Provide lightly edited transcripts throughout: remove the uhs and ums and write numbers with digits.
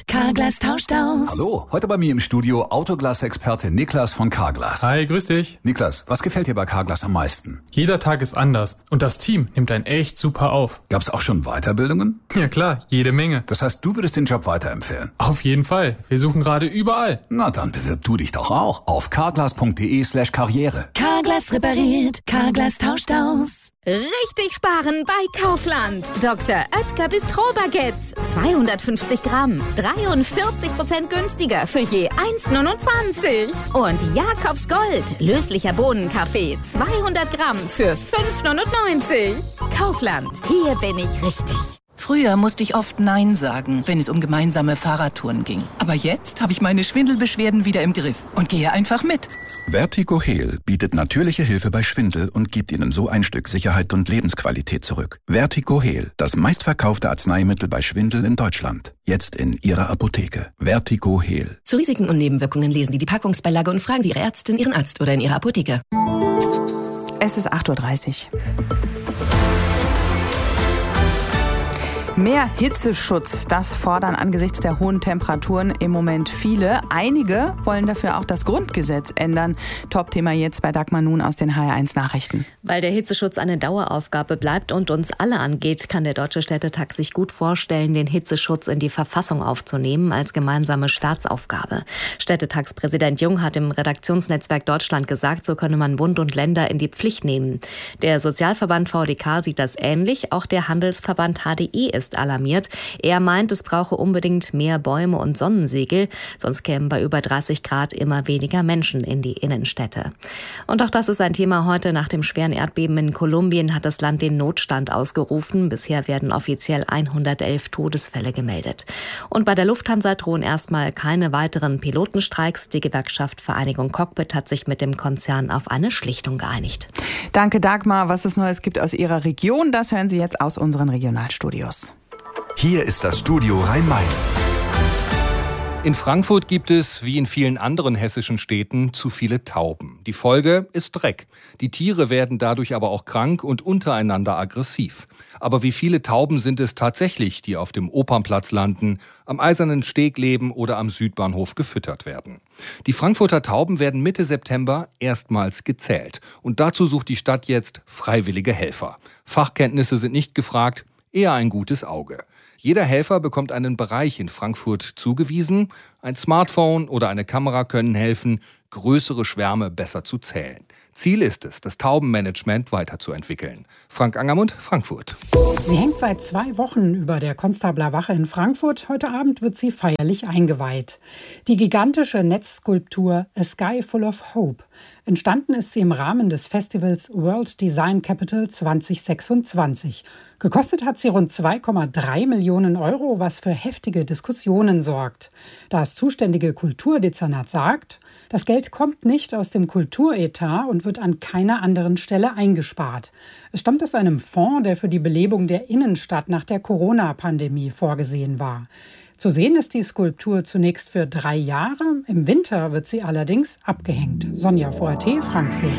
Carglass tauscht aus. Hallo, heute bei mir im Studio Autoglas-Experte Niklas von Carglass. Hi, grüß dich. Niklas, was gefällt dir bei Carglass am meisten? Jeder Tag ist anders und das Team nimmt einen echt super auf. Gab's auch schon Weiterbildungen? Ja klar, jede Menge. Das heißt, du würdest den Job weiterempfehlen? Auf jeden Fall. Wir suchen gerade überall. Na, dann bewirb du dich doch auch auf carglass.de/karriere. Carglass repariert, Carglass tauscht aus. Richtig sparen bei Kaufland. Dr. Oetker Bistro-Baguettes. 250 Gramm. 43% günstiger für je 1,29. Und Jakobs Gold. Löslicher Bohnenkaffee. 200 Gramm für 5,99. Kaufland. Hier bin ich richtig. Früher musste ich oft Nein sagen, wenn es um gemeinsame Fahrradtouren ging. Aber jetzt habe ich meine Schwindelbeschwerden wieder im Griff und gehe einfach mit. Vertigo Heal bietet natürliche Hilfe bei Schwindel und gibt Ihnen so ein Stück Sicherheit und Lebensqualität zurück. Vertigo Heal, das meistverkaufte Arzneimittel bei Schwindel in Deutschland. Jetzt in Ihrer Apotheke. Vertigo Heal. Zu Risiken und Nebenwirkungen lesen Sie die Packungsbeilage und fragen Sie Ihre Ärztin, Ihren Arzt oder in Ihrer Apotheke. Es ist 8:30 Uhr. Mehr Hitzeschutz, das fordern angesichts der hohen Temperaturen im Moment viele. Einige wollen dafür auch das Grundgesetz ändern. Top-Thema jetzt bei Dagmar Nun aus den HR1 Nachrichten. Weil der Hitzeschutz eine Daueraufgabe bleibt und uns alle angeht, kann der Deutsche Städtetag sich gut vorstellen, den Hitzeschutz in die Verfassung aufzunehmen als gemeinsame Staatsaufgabe. Städtetagspräsident Jung hat im Redaktionsnetzwerk Deutschland gesagt, so könne man Bund und Länder in die Pflicht nehmen. Der Sozialverband VDK sieht das ähnlich, auch der Handelsverband HDE ist alarmiert. Er meint, es brauche unbedingt mehr Bäume und Sonnensegel, sonst kämen bei über 30 Grad immer weniger Menschen in die Innenstädte. Und auch das ist ein Thema heute. Nach dem schweren Erdbeben in Kolumbien hat das Land den Notstand ausgerufen. Bisher werden offiziell 111 Todesfälle gemeldet. Und bei der Lufthansa drohen erstmal keine weiteren Pilotenstreiks. Die Gewerkschaft Vereinigung Cockpit hat sich mit dem Konzern auf eine Schlichtung geeinigt. Danke, Dagmar. Was es Neues gibt aus Ihrer Region, das hören Sie jetzt aus unseren Regionalstudios. Hier ist das Studio Rhein-Main. In Frankfurt gibt es, wie in vielen anderen hessischen Städten, zu viele Tauben. Die Folge ist Dreck. Die Tiere werden dadurch aber auch krank und untereinander aggressiv. Aber wie viele Tauben sind es tatsächlich, die auf dem Opernplatz landen, am Eisernen Steg leben oder am Südbahnhof gefüttert werden? Die Frankfurter Tauben werden Mitte September erstmals gezählt. Und dazu sucht die Stadt jetzt freiwillige Helfer. Fachkenntnisse sind nicht gefragt, eher ein gutes Auge. Jeder Helfer bekommt einen Bereich in Frankfurt zugewiesen. Ein Smartphone oder eine Kamera können helfen, größere Schwärme besser zu zählen. Ziel ist es, das Taubenmanagement weiterzuentwickeln. Frank Angermund, Frankfurt. Sie hängt seit 2 Wochen über der Konstabler Wache in Frankfurt. Heute Abend wird sie feierlich eingeweiht. Die gigantische Netzskulptur A Sky Full of Hope. Entstanden ist sie im Rahmen des Festivals World Design Capital 2026. Gekostet hat sie rund 2,3 Millionen Euro, was für heftige Diskussionen sorgt. Das zuständige Kulturdezernat sagt, das Geld kommt nicht aus dem Kulturetat und wird an keiner anderen Stelle eingespart. Es stammt aus einem Fonds, der für die Belebung der Innenstadt nach der Corona-Pandemie vorgesehen war. Zu sehen ist die Skulptur zunächst für 3 Jahre. Im Winter wird sie allerdings abgehängt. Sonja Voerté, Frankfurt.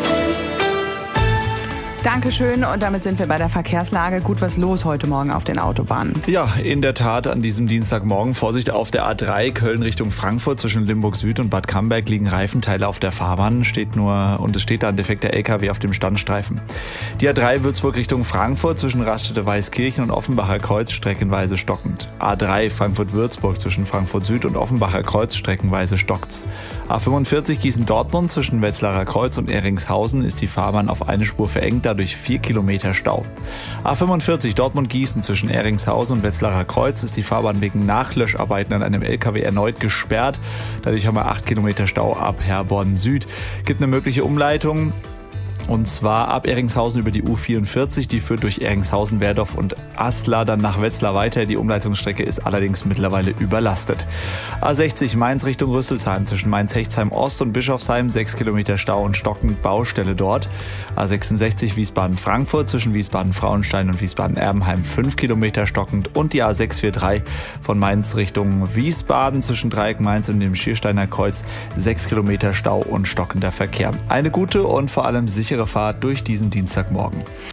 Dankeschön und damit sind wir bei der Verkehrslage. Gut was los heute Morgen auf den Autobahnen. Ja, in der Tat an diesem Dienstagmorgen. Vorsicht auf der A3 Köln Richtung Frankfurt zwischen Limburg Süd und Bad Camberg liegen Reifenteile auf der Fahrbahn. Es steht da ein defekter LKW auf dem Standstreifen. Die A3 Würzburg Richtung Frankfurt zwischen Raststätte-Weißkirchen und Offenbacher Kreuz streckenweise stockend. A3 Frankfurt-Würzburg zwischen Frankfurt Süd und Offenbacher Kreuz streckenweise stockt's. A45 Gießen-Dortmund zwischen Wetzlarer Kreuz und Ehringshausen ist die Fahrbahn auf eine Spur verengt, durch 4 Kilometer Stau. A45 Dortmund-Gießen zwischen Ehringshausen und Wetzlarer Kreuz ist die Fahrbahn wegen Nachlöscharbeiten an einem LKW erneut gesperrt. Dadurch haben wir 8 Kilometer Stau ab Herborn Süd. Gibt eine mögliche Umleitung. Und zwar ab Ehringshausen über die U44, die führt durch Ehringshausen, Werdorf und Aslar dann nach Wetzlar weiter. Die Umleitungsstrecke ist allerdings mittlerweile überlastet. A60 Mainz Richtung Rüsselsheim zwischen Mainz-Hechtsheim Ost und Bischofsheim 6 Kilometer Stau und stockend Baustelle dort. A66 Wiesbaden-Frankfurt zwischen Wiesbaden-Frauenstein und Wiesbaden-Erbenheim 5 Kilometer stockend und die A643 von Mainz Richtung Wiesbaden zwischen Dreieck Mainz und dem Schiersteiner Kreuz 6 Kilometer Stau und stockender Verkehr. Eine gute und vor allem sichere Fahrt durch diesen Dienstagmorgen.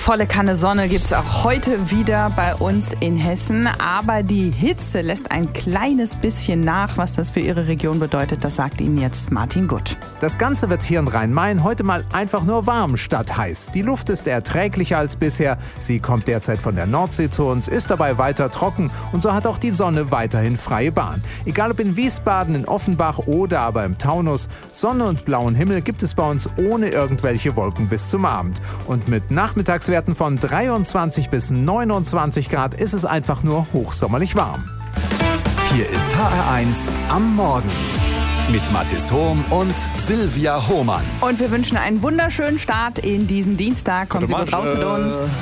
Volle Kanne Sonne gibt es auch heute wieder bei uns in Hessen. Aber die Hitze lässt ein kleines bisschen nach. Was das für Ihre Region bedeutet, das sagt Ihnen jetzt Martin Gutt. Das Ganze wird hier in Rhein-Main heute mal einfach nur warm statt heiß. Die Luft ist erträglicher als bisher. Sie kommt derzeit von der Nordsee zu uns, ist dabei weiter trocken. Und so hat auch die Sonne weiterhin freie Bahn. Egal ob in Wiesbaden, in Offenbach oder aber im Taunus. Sonne und blauen Himmel gibt es bei uns ohne irgendwelche Wolken bis zum Abend. Und mit Nachmittagswerten von 23 bis 29 Grad ist es einfach nur hochsommerlich warm. Hier ist HR1 am Morgen mit Mathis Hohm und Silvia Hohmann. Und wir wünschen einen wunderschönen Start in diesen Dienstag. Kommen Sie gut raus mit uns.